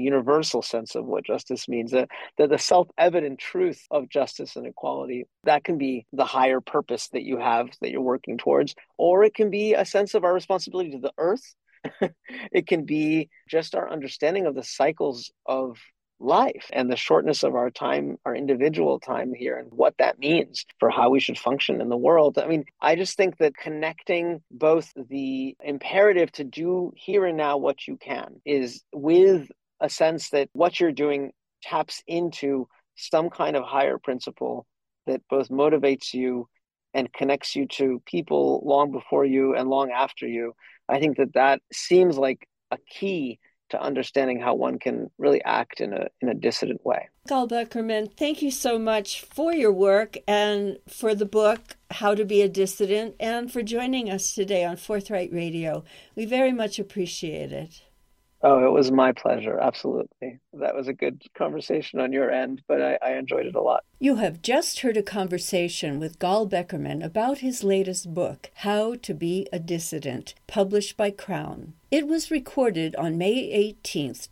universal sense of what justice means, that the self-evident truth of justice and equality, that can be the higher purpose that you have, that you're working towards, or it can be a sense of our responsibility to the earth. It can be just our understanding of the cycles of life and the shortness of our time, our individual time here, and what that means for how we should function in the world. I mean, I just think that connecting both the imperative to do here and now what you can is with a sense that what you're doing taps into some kind of higher principle that both motivates you and connects you to people long before you and long after you. I think that that seems like a key to understanding how one can really act in a dissident way. Gol Beckerman, thank you so much for your work and for the book, How to Be a Dissident, and for joining us today on Forthright Radio. We very much appreciate it. Oh, it was my pleasure. Absolutely. That was a good conversation on your end, but I enjoyed it a lot. You have just heard a conversation with Gol Beckerman about his latest book, How to Be a Dissident, published by Crown. It was recorded on May 18th,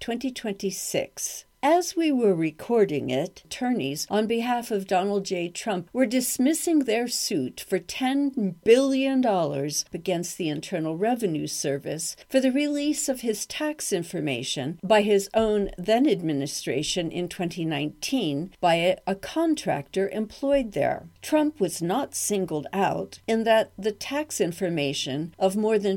2026. As we were recording it, attorneys on behalf of Donald J. Trump were dismissing their suit for $10 billion against the Internal Revenue Service for the release of his tax information by his own then administration in 2019 by a contractor employed there. Trump was not singled out in that the tax information of more than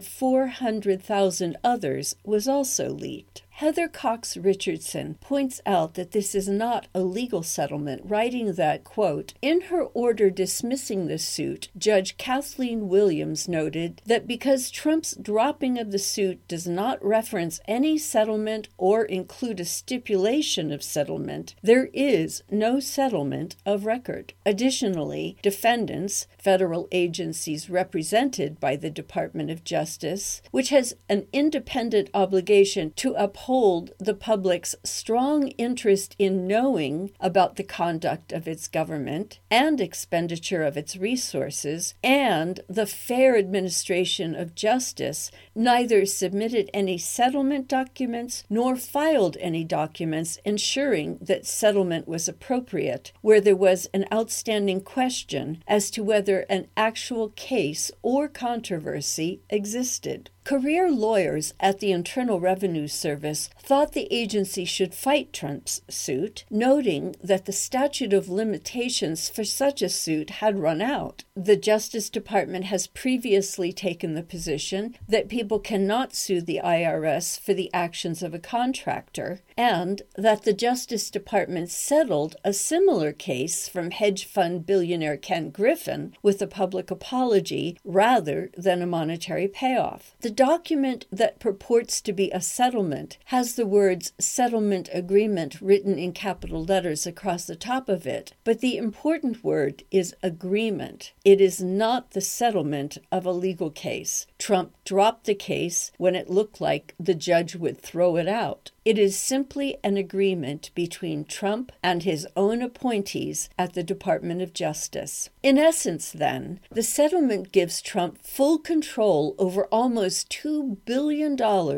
400,000 others was also leaked. Heather Cox Richardson points out that this is not a legal settlement, writing that, quote, in her order dismissing the suit, Judge Kathleen Williams noted that because Trump's dropping of the suit does not reference any settlement or include a stipulation of settlement, there is no settlement of record. Additionally, defendants, federal agencies represented by the Department of Justice, which has an independent obligation to uphold the public's strong interest in knowing about the conduct of its government and expenditure of its resources and the fair administration of justice, neither submitted any settlement documents nor filed any documents ensuring that settlement was appropriate, where there was an outstanding question as to whether an actual case or controversy existed. Career lawyers at the Internal Revenue Service thought the agency should fight Trump's suit, noting that the statute of limitations for such a suit had run out. The Justice Department has previously taken the position that people cannot sue the IRS for the actions of a contractor, and that the Justice Department settled a similar case from hedge fund billionaire Ken Griffin with a public apology rather than a monetary payoff. The document that purports to be a settlement has the words settlement agreement written in capital letters across the top of it, but the important word is agreement. It is not the settlement of a legal case. Trump dropped the case when it looked like the judge would throw it out. It is simply an agreement between Trump and his own appointees at the Department of Justice. In essence, then, the settlement gives Trump full control over almost $2 billion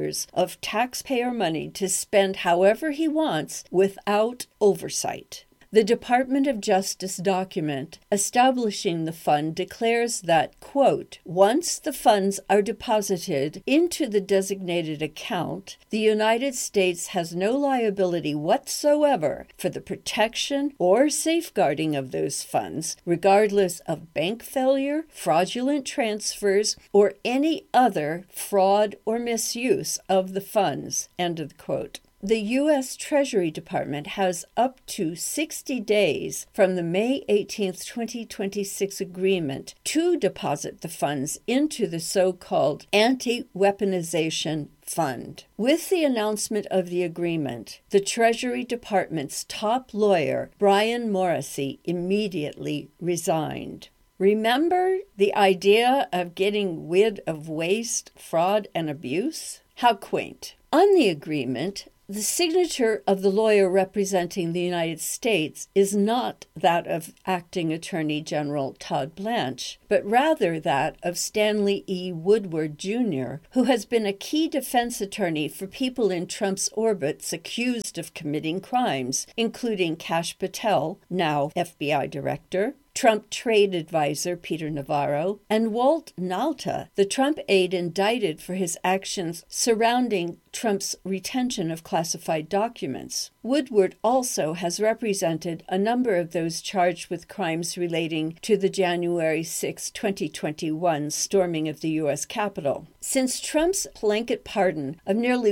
of taxpayer money to spend however he wants without oversight. The Department of Justice document establishing the fund declares that, quote, once the funds are deposited into the designated account, the United States has no liability whatsoever for the protection or safeguarding of those funds, regardless of bank failure, fraudulent transfers, or any other fraud or misuse of the funds, end of the quote. The U.S. Treasury Department has up to 60 days from the May 18, 2026 agreement to deposit the funds into the so-called anti-weaponization fund. With the announcement of the agreement, the Treasury Department's top lawyer, Brian Morrissey, immediately resigned. Remember the idea of getting rid of waste, fraud, and abuse? How quaint. On the agreement, The signature of the lawyer representing the United States is not that of Acting Attorney General Todd Blanche, but rather that of Stanley E. Woodward, Jr., who has been a key defense attorney for people in Trump's orbits accused of committing crimes, including Kash Patel, now FBI director, Trump trade advisor Peter Navarro, and Walt Nalta, the Trump aide indicted for his actions surrounding Trump's retention of classified documents. Woodward also has represented a number of those charged with crimes relating to the January 6, 2021 storming of the U.S. Capitol. Since Trump's blanket pardon of nearly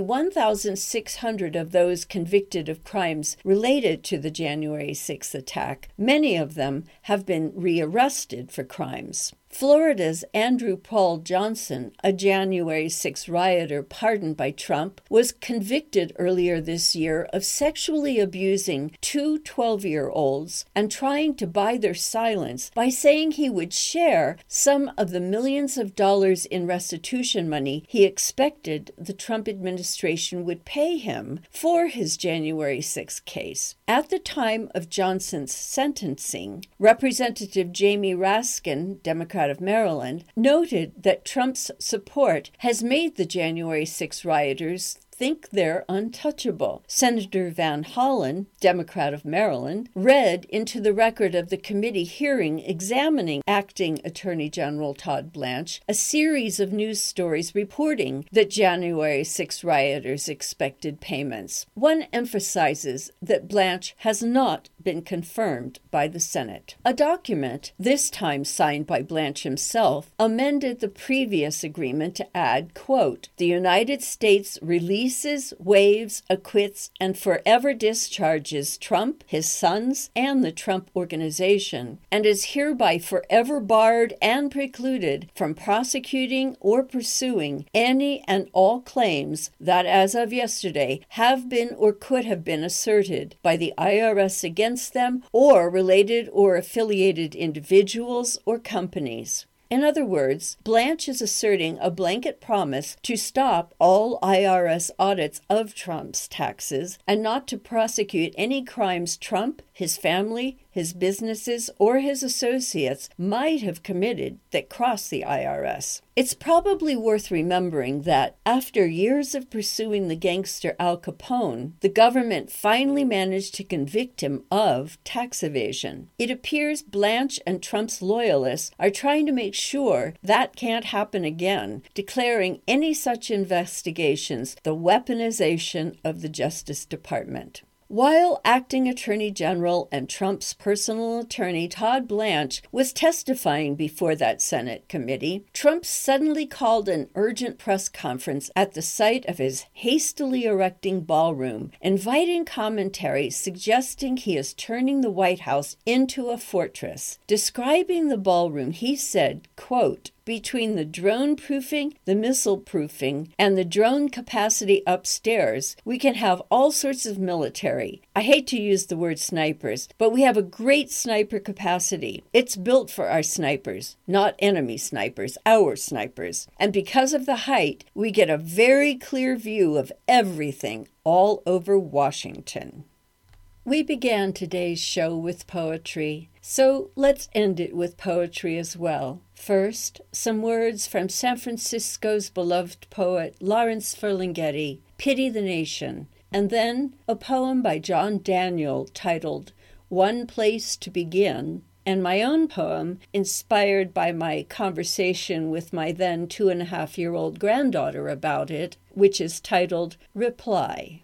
1,600 of those convicted of crimes related to the January 6 attack, many of them have been rearrested for crimes. Florida's Andrew Paul Johnson, a January 6 rioter pardoned by Trump, was convicted earlier this year of sexually abusing two 12-year-olds and trying to buy their silence by saying he would share some of the millions of dollars in restitution money he expected the Trump administration would pay him for his January 6 case. At the time of Johnson's sentencing, Representative Jamie Raskin, Democrat of Maryland, noted that Trump's support has made the January 6 rioters think they're untouchable. Senator Van Hollen, Democrat of Maryland, read into the record of the committee hearing examining Acting Attorney General Todd Blanche a series of news stories reporting that January 6 rioters expected payments. One emphasizes that Blanche has not been confirmed by the Senate. A document, this time signed by Blanche himself, amended the previous agreement to add, quote, "The United States releases, waives, acquits, and forever discharges Trump, his sons, and the Trump Organization, and is hereby forever barred and precluded from prosecuting or pursuing any and all claims that, as of yesterday, have been or could have been asserted by the IRS against them or related or affiliated individuals or companies." In other words, Blanche is asserting a blanket promise to stop all IRS audits of Trump's taxes and not to prosecute any crimes Trump, his family, his businesses, or his associates might have committed that cross the IRS. It's probably worth remembering that after years of pursuing the gangster Al Capone, the government finally managed to convict him of tax evasion. It appears Blanche and Trump's loyalists are trying to make sure that can't happen again, declaring any such investigations the weaponization of the Justice Department. While Acting Attorney General and Trump's personal attorney Todd Blanche was testifying before that Senate committee, Trump suddenly called an urgent press conference at the site of his hastily erecting ballroom, inviting commentary suggesting he is turning the White House into a fortress. Describing the ballroom, he said, quote, "Between the drone proofing, the missile proofing, and the drone capacity upstairs, we can have all sorts of military. I hate to use the word snipers, but we have a great sniper capacity. It's built for our snipers, not enemy snipers, our snipers. And because of the height, we get a very clear view of everything all over Washington." We began today's show with poetry, so let's end it with poetry as well. First, some words from San Francisco's beloved poet Lawrence Ferlinghetti, "Pity the Nation," and then a poem by John Daniel titled "One Place to Begin," and my own poem inspired by my conversation with my then 2.5-year-old granddaughter about it, which is titled "Reply."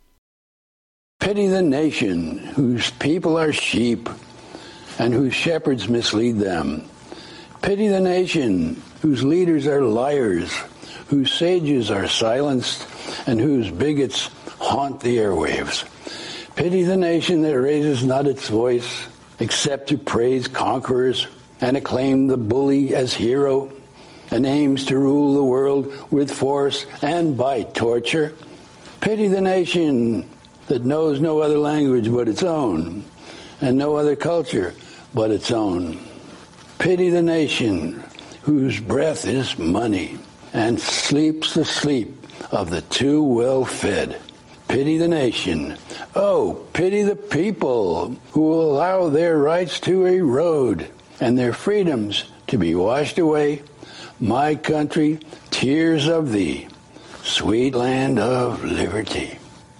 Pity the nation whose people are sheep and whose shepherds mislead them. Pity the nation whose leaders are liars, whose sages are silenced, and whose bigots haunt the airwaves. Pity the nation that raises not its voice except to praise conquerors and acclaim the bully as hero, and aims to rule the world with force and by torture. Pity the nation that knows no other language but its own, and no other culture but its own. Pity the nation whose breath is money, and sleeps the sleep of the too well-fed. Pity the nation. Oh, pity the people who will allow their rights to erode and their freedoms to be washed away. My country, tears of thee, sweet land of liberty.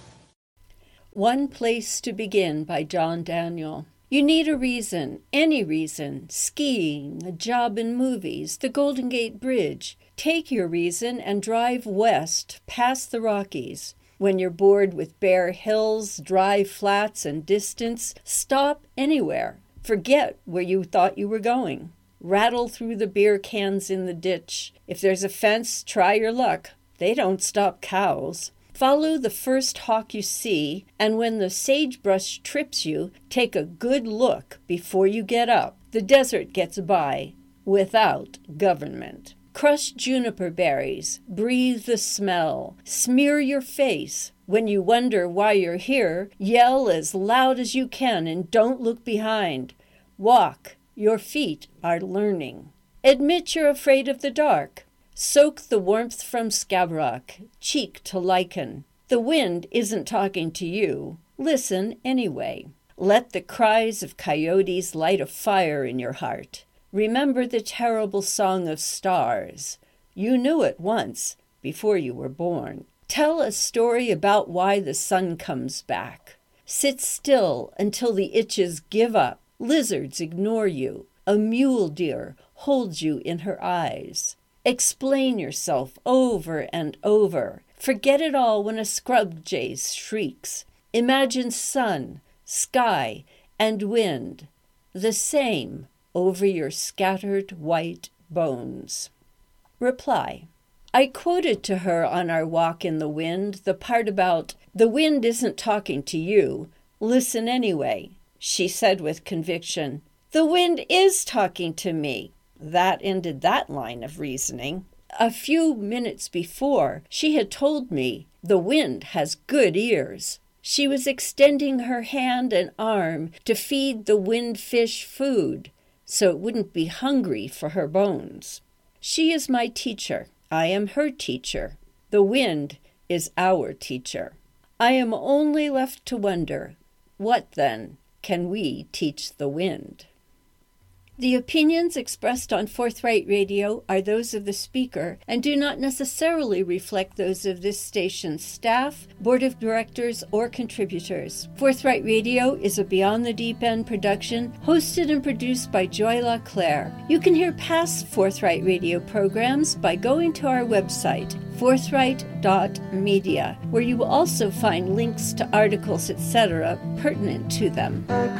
One Place to Begin by John Daniel. You need a reason, any reason, skiing, a job in movies, the Golden Gate Bridge. Take your reason and drive west, past the Rockies. When you're bored with bare hills, dry flats, and distance, stop anywhere. Forget where you thought you were going. Rattle through the beer cans in the ditch. If there's a fence, try your luck. They don't stop cows. Follow the first hawk you see, and when the sagebrush trips you, take a good look before you get up. The desert gets by without government. Crush juniper berries, breathe the smell, smear your face. When you wonder why you're here, yell as loud as you can and don't look behind. Walk, your feet are learning. Admit you're afraid of the dark. Soak the warmth from scabrach, cheek to lichen. The wind isn't talking to you. Listen anyway. Let the cries of coyotes light a fire in your heart. Remember the terrible song of stars. You knew it once, before you were born. Tell a story about why the sun comes back. Sit still until the itches give up. Lizards ignore you. A mule deer holds you in her eyes. Explain yourself over and over. Forget it all when a scrub jay shrieks. Imagine sun, sky, and wind, the same over your scattered white bones. Reply. I quoted to her on our walk in the wind the part about, the wind isn't talking to you. Listen anyway. She said with conviction, the wind is talking to me. That ended that line of reasoning. A few minutes before, she had told me, the wind has good ears. She was extending her hand and arm to feed the windfish food, so it wouldn't be hungry for her bones. She is my teacher. I am her teacher. The wind is our teacher. I am only left to wonder, what then can we teach the wind? The opinions expressed on Forthright Radio are those of the speaker and do not necessarily reflect those of this station's staff, board of directors, or contributors. Forthright Radio is a Beyond the Deep End production, hosted and produced by Joy LaClaire. You can hear past Forthright Radio programs by going to our website, forthright.media, where you will also find links to articles, etc., pertinent to them.